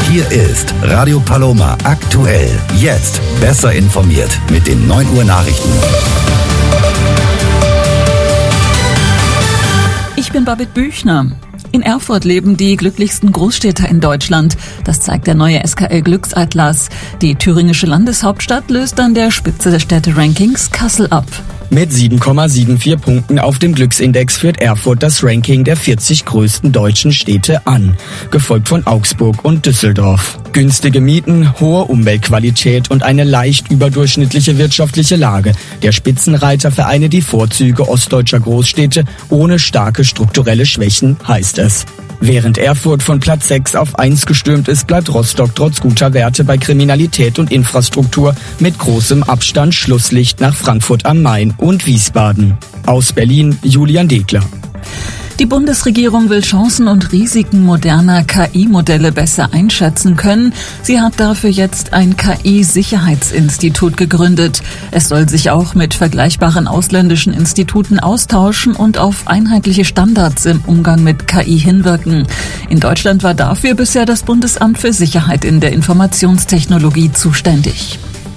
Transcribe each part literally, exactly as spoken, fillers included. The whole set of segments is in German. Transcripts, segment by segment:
Hier ist Radio Paloma aktuell. Jetzt besser informiert mit den neun Uhr Nachrichten. Ich bin Babette Büchner. In Erfurt leben die glücklichsten Großstädter in Deutschland. Das zeigt der neue S K L-Glücksatlas. Die thüringische Landeshauptstadt löst an der Spitze des Städte-Rankings Kassel ab. Mit sieben Komma vierundsiebzig Punkten auf dem Glücksindex führt Erfurt das Ranking der vierzig größten deutschen Städte an, gefolgt von Augsburg und Düsseldorf. Günstige Mieten, hohe Umweltqualität und eine leicht überdurchschnittliche wirtschaftliche Lage. Der Spitzenreiter vereine die Vorzüge ostdeutscher Großstädte ohne starke strukturelle Schwächen, heißt es. Während Erfurt von Platz sechs auf eins gestürmt ist, bleibt Rostock trotz guter Werte bei Kriminalität und Infrastruktur mit großem Abstand Schlusslicht nach Frankfurt am Main und Wiesbaden. Aus Berlin, Julian Degler. Die Bundesregierung will Chancen und Risiken moderner K I-Modelle besser einschätzen können. Sie hat dafür jetzt ein K I-Sicherheitsinstitut gegründet. Es soll sich auch mit vergleichbaren ausländischen Instituten austauschen und auf einheitliche Standards im Umgang mit K I hinwirken. In Deutschland war dafür bisher das Bundesamt für Sicherheit in der Informationstechnologie zuständig.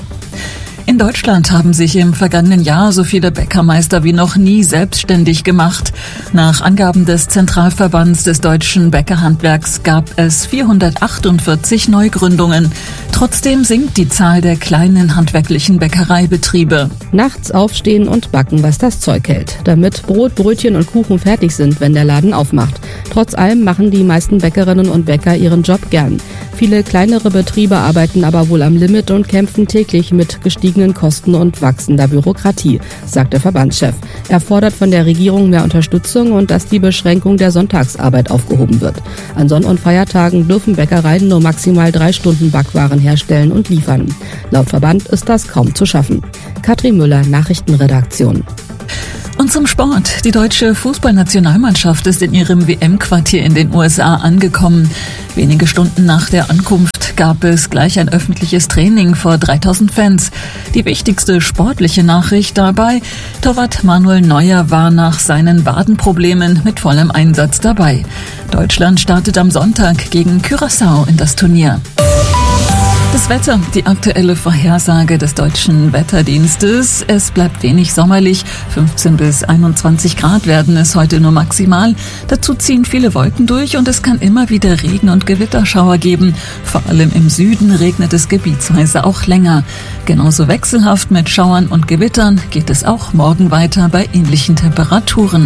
In Deutschland haben sich im vergangenen Jahr so viele Bäckermeister wie noch nie selbstständig gemacht. Nach Angaben des Zentralverbands des deutschen Bäckerhandwerks gab es vierhundertachtundvierzig Neugründungen. Trotzdem sinkt die Zahl der kleinen handwerklichen Bäckereibetriebe. Nachts aufstehen und backen, was das Zeug hält, damit Brot, Brötchen und Kuchen fertig sind, wenn der Laden aufmacht. Trotz allem machen die meisten Bäckerinnen und Bäcker ihren Job gern. Viele kleinere Betriebe arbeiten aber wohl am Limit und kämpfen täglich mit gestiegenen Kosten und wachsender Bürokratie, sagt der Verbandschef. Er fordert von der Regierung mehr Unterstützung und dass die Beschränkung der Sonntagsarbeit aufgehoben wird. An Sonn- und Feiertagen dürfen Bäckereien nur maximal drei Stunden Backwaren herstellen und liefern. Laut Verband ist das kaum zu schaffen. Katrin Müller, Nachrichtenredaktion. Und zum Sport. Die deutsche Fußballnationalmannschaft ist in ihrem W M-Quartier in den U S A angekommen. Wenige Stunden nach der Ankunft gab es gleich ein öffentliches Training vor dreitausend Fans. Die wichtigste sportliche Nachricht dabei: Torwart Manuel Neuer war nach seinen Wadenproblemen mit vollem Einsatz dabei. Deutschland startet am Sonntag gegen Curaçao in das Turnier. Das Wetter, die aktuelle Vorhersage des deutschen Wetterdienstes. Es bleibt wenig sommerlich. fünfzehn bis einundzwanzig Grad werden es heute nur maximal. Dazu ziehen viele Wolken durch und es kann immer wieder Regen- und Gewitterschauer geben. Vor allem im Süden regnet es gebietsweise auch länger. Genauso wechselhaft mit Schauern und Gewittern geht es auch morgen weiter bei ähnlichen Temperaturen.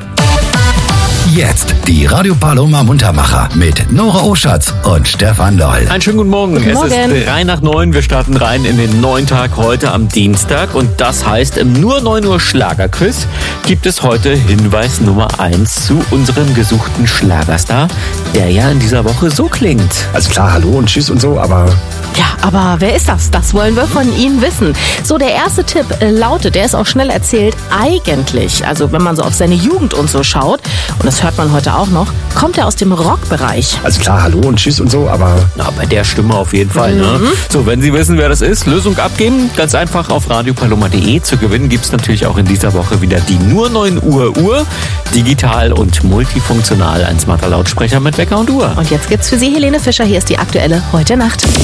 Jetzt die Radio Paloma Muntermacher mit Nora Oschatz und Stefan Doll. Einen schönen guten Morgen. Guten Morgen. Es ist drei nach neun. Wir starten rein in den neuen Tag heute am Dienstag. Und das heißt, im nur neun Uhr Schlagerquiz gibt es heute Hinweis Nummer eins zu unserem gesuchten Schlagerstar, der ja in dieser Woche so klingt. Also klar, hallo und tschüss und so, aber... Ja, aber wer ist das? Das wollen wir von Ihnen wissen. So, der erste Tipp äh, lautet, der ist auch schnell erzählt, eigentlich, also wenn man so auf seine Jugend und so schaut, und das hört man heute auch noch, kommt er aus dem Rockbereich. Also klar, hallo und tschüss und so, aber... Na, bei der Stimme auf jeden Fall, ne? Mhm. So, wenn Sie wissen, wer das ist, Lösung abgeben. Ganz einfach auf radio paloma punkt de. Zu gewinnen gibt es natürlich auch in dieser Woche wieder die nur neun Uhr Uhr. Digital und multifunktional. Ein smarter Lautsprecher mit Wecker und Uhr. Und jetzt gibt's für Sie Helene Fischer. Hier ist die aktuelle Heute Nacht.